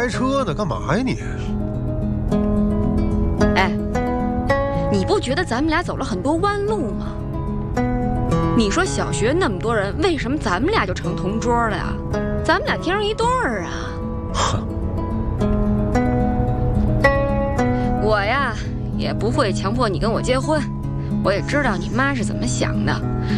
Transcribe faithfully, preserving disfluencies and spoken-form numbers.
开车呢，干嘛呀你？ 哎，你不觉得咱们俩走了很多弯路吗？你说小学那么多人，为什么咱们俩就成同桌了呀？咱们俩天生一对儿啊！ 哼， 我呀，也不会强迫你跟我结婚。我也知道你妈是怎么想的，